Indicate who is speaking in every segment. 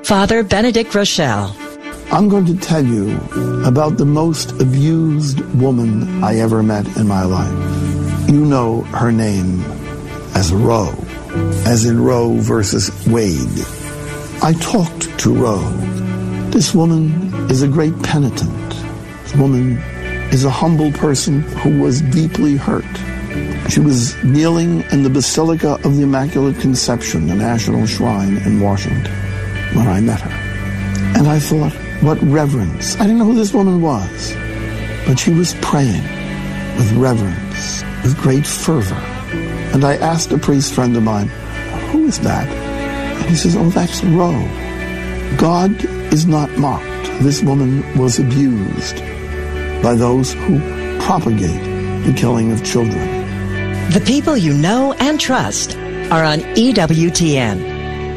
Speaker 1: Father Benedict Rochelle.
Speaker 2: I'm going to tell you about the most abused woman I ever met in my life. You know her name as Roe, as in Roe versus Wade. I talked to Roe. This woman is a great penitent. This woman is a humble person who was deeply hurt. She was kneeling in the Basilica of the Immaculate Conception, the National Shrine in Washington, when I met her. And I thought, what reverence. I didn't know who this woman was, but she was praying with reverence, with great fervor. And I asked a priest friend of mine, who is that? And he says, oh, that's Roe. God is not mocked. This woman was abused by those who propagate the killing of children.
Speaker 1: The people you know and trust are on EWTN.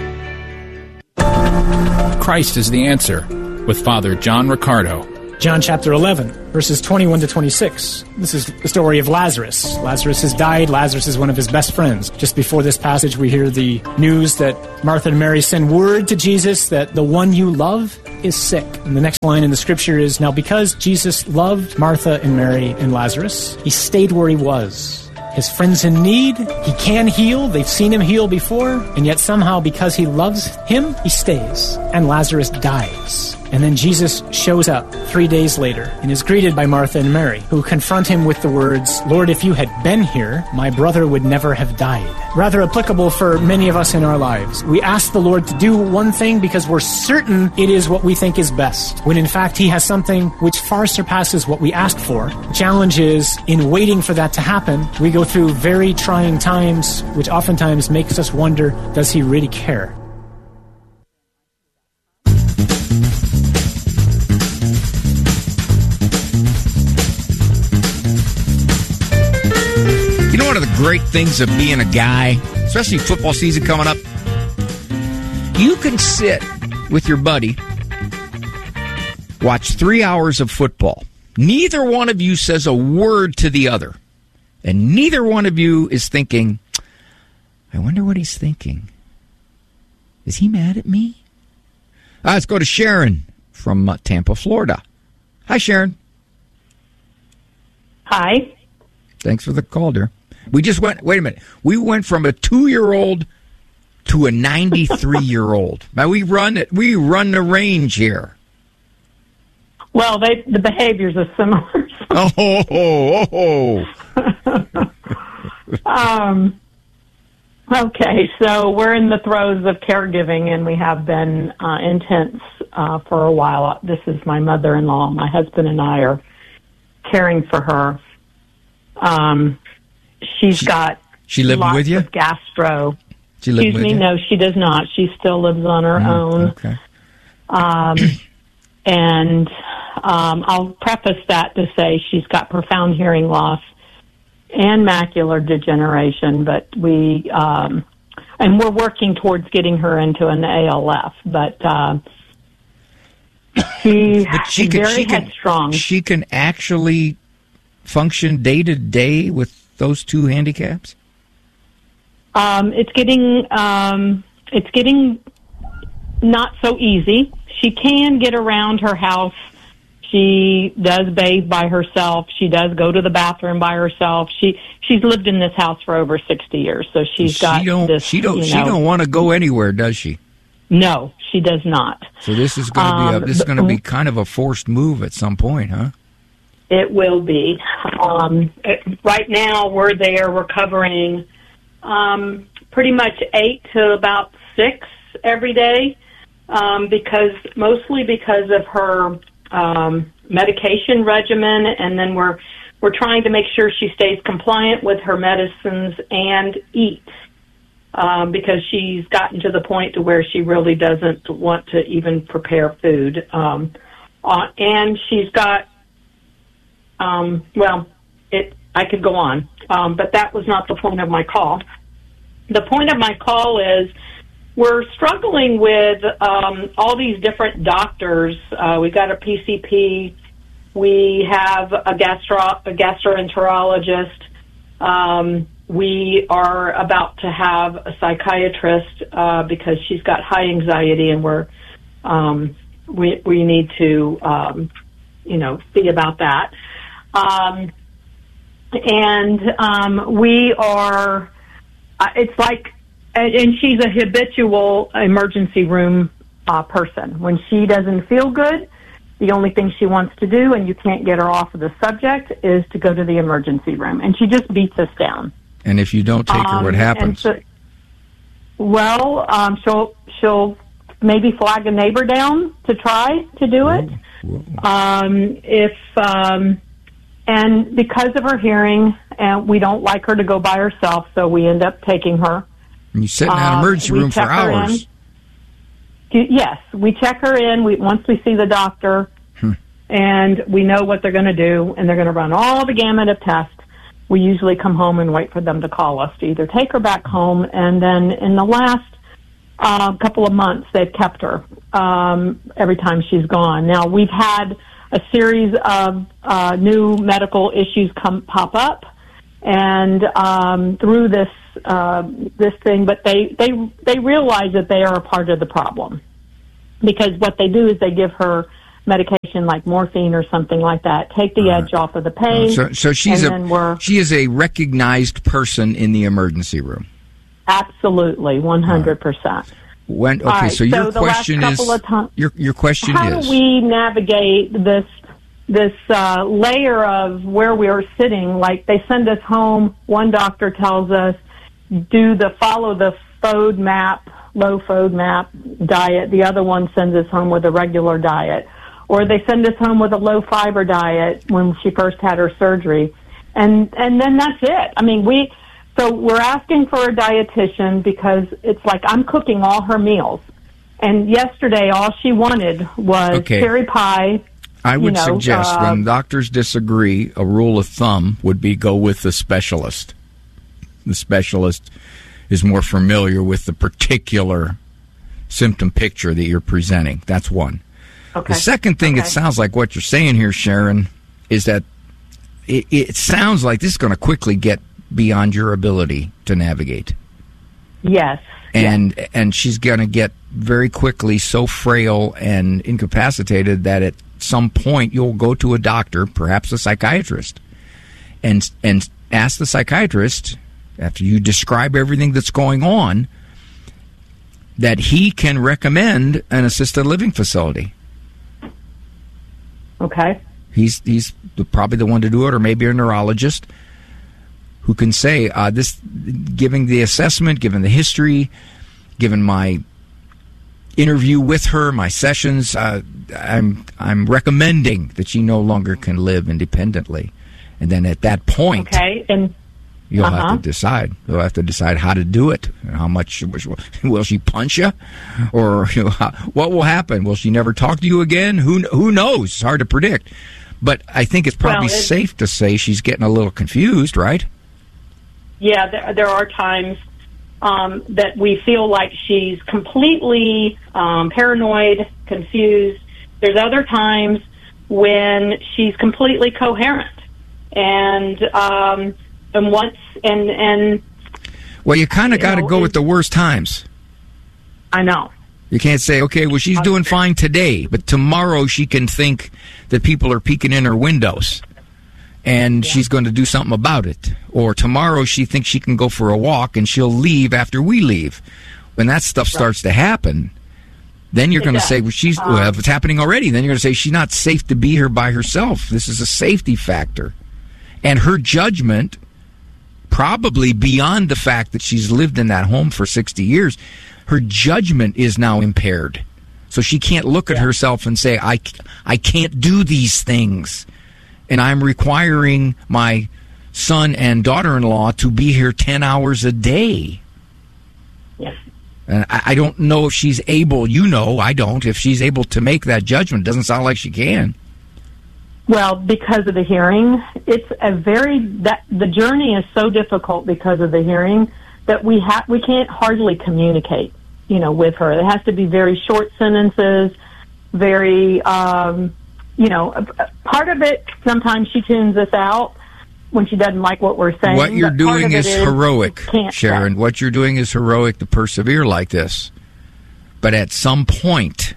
Speaker 3: Christ is the answer, with Father John Riccardo.
Speaker 4: John chapter 11, verses 21 to 26. This is the story of Lazarus. Lazarus has died. Lazarus is one of his best friends. Just before this passage, we hear the news that Martha and Mary send word to Jesus that the one you love is sick. And the next line in the scripture is, now because Jesus loved Martha and Mary and Lazarus, he stayed where he was. His friend's in need. He can heal. They've seen him heal before. And yet somehow, because he loves him, he stays. And Lazarus dies. And then Jesus shows up 3 days later and is greeted by Martha and Mary, who confront him with the words, Lord, if you had been here, my brother would never have died. Rather applicable for many of us in our lives. We ask the Lord to do one thing because we're certain it is what we think is best, when in fact he has something which far surpasses what we asked for. The challenge is, in waiting for that to happen, we go through very trying times, which oftentimes makes us wonder, does he really care?
Speaker 5: One of the great things of being a guy, especially football season coming up, you can sit with your buddy, watch 3 hours of football. Neither one of you says a word to the other. And neither one of you is thinking, I wonder what he's thinking. Is he mad at me? Let's go to Sharon from Tampa, Florida. Hi, Sharon.
Speaker 6: Hi.
Speaker 5: Thanks for the call, dear. We just went, wait a minute, we went from a 2-year-old to a 93-year-old. Now, we run the range here.
Speaker 6: Well, the behaviors are similar. Okay, so we're in the throes of caregiving, and we have been intense for a while. This is my mother-in-law. My husband and I are caring for her. She's got
Speaker 5: living
Speaker 6: lots
Speaker 5: with you?
Speaker 6: of gastro.
Speaker 5: She living with you?
Speaker 6: No, she does not. She still lives on her own.
Speaker 5: Okay.
Speaker 6: And I'll preface that to say she's got profound hearing loss and macular degeneration, but and we're working towards getting her into an ALF, but she's very headstrong.
Speaker 5: She can actually function day to day with those two handicaps?
Speaker 6: It's getting not so easy. She can get around her house. She does bathe by herself. She does go to the bathroom by herself. She's lived in this house for over 60 years, so she don't
Speaker 5: want to go anywhere, does she?
Speaker 6: No, she does not.
Speaker 5: So this is going to be kind of a forced move at some point, huh?
Speaker 6: It will be. Right now, we're there. We're covering pretty much 8 to about 6 every day, mostly because of her medication regimen, and then we're trying to make sure she stays compliant with her medicines and eats, because she's gotten to the point to where she really doesn't want to even prepare food, and she's got. I could go on, but that was not the point of my call. The point of my call is we're struggling with all these different doctors. We got a PCP. We have a gastroenterologist. We are about to have a psychiatrist because she's got high anxiety, and we're we need to, see about that. We are, it's like, and she's a habitual emergency room person. When she doesn't feel good, the only thing she wants to do, and you can't get her off of the subject, is to go to the emergency room. And she just beats us down.
Speaker 5: And if you don't take her, what happens?
Speaker 6: She'll maybe flag a neighbor down to try to do it. And because of her hearing, we don't like her to go by herself, so we end up taking her.
Speaker 5: And you sit in that emergency room for hours.
Speaker 6: Yes, we check her in. Once we see the doctor, and we know what they're going to do, and they're going to run all the gamut of tests. We usually come home and wait for them to call us to either take her back home, and then in the last couple of months, they've kept her every time she's gone. Now, we've had a series of new medical issues pop up, and through this thing, but they realize that they are a part of the problem, because what they do is they give her medication like morphine or something like that, take the edge off of the pain.
Speaker 5: So she is a recognized person in the emergency room.
Speaker 6: Absolutely, 100%.
Speaker 5: So your question is, your question is,
Speaker 6: how do we navigate this layer of where we are sitting? Like, they send us home. One doctor tells us, follow the low FODMAP diet. The other one sends us home with a regular diet. Or they send us home with a low fiber diet when she first had her surgery. And then that's it. I mean, so we're asking for a dietitian because it's like I'm cooking all her meals. And yesterday, all she wanted was cherry pie.
Speaker 5: I would suggest when doctors disagree, a rule of thumb would be go with the specialist. The specialist is more familiar with the particular symptom picture that you're presenting. That's one. Okay. The second thing, it sounds like what you're saying here, Sharon, is that it sounds like this is going to quickly get beyond your ability to navigate.
Speaker 6: Yes.
Speaker 5: And she's going to get very quickly so frail and incapacitated that at some point you'll go to a doctor, perhaps a psychiatrist, and ask the psychiatrist, after you describe everything that's going on, that he can recommend an assisted living facility.
Speaker 6: Okay.
Speaker 5: He's probably the one to do it, or maybe a neurologist who can say, giving the assessment, given the history, given my interview with her, my sessions, I'm recommending that she no longer can live independently. And then at that point, you'll have to decide. You'll have to decide how to do it. How much will she punch you, or what will happen? Will she never talk to you again? Who knows? It's hard to predict. But I think it's probably safe to say she's getting a little confused, right?
Speaker 6: Yeah, there are times that we feel like she's completely paranoid, confused. There's other times when she's completely coherent, and
Speaker 5: well, you kind of got to go with the worst times.
Speaker 6: I know.
Speaker 5: You can't say, okay, well, she's doing fine today, but tomorrow she can think that people are peeking in her windows, and she's going to do something about it. Or tomorrow she thinks she can go for a walk, and she'll leave after we leave. When that stuff starts to happen, then you're going to say, well, if it's happening already, then you're going to say she's not safe to be here by herself. This is a safety factor. And her judgment, probably beyond the fact that she's lived in that home for 60 years, her judgment is now impaired. So she can't look at herself and say, I can't do these things. And I'm requiring my son and daughter-in-law to be here 10 hours a day.
Speaker 6: Yes.
Speaker 5: And I don't know if she's able, I don't, if she's able to make that judgment. It doesn't sound like she can.
Speaker 6: Well, because of the hearing, the journey is so difficult because of the hearing that we can't hardly communicate, with her. It has to be very short sentences, very, part of it, sometimes she tunes us out when she doesn't like what we're saying.
Speaker 5: What you're doing is heroic, Sharon. What you're doing is heroic to persevere like this. But at some point,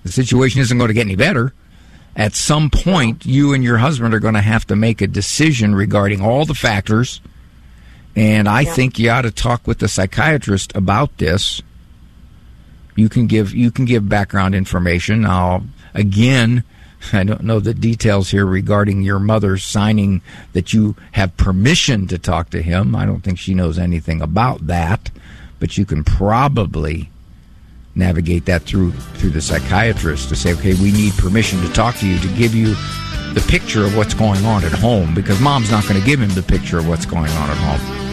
Speaker 5: The situation isn't going to get any better. At some point, you and your husband are going to have to make a decision regarding all the factors. And I think you ought to talk with the psychiatrist about this. You can give background information. Now, again, I don't know the details here regarding your mother signing that you have permission to talk to him. I don't think she knows anything about that, but you can probably navigate that through the psychiatrist to say, okay, we need permission to talk to you, to give you the picture of what's going on at home, because mom's not going to give him the picture of what's going on at home.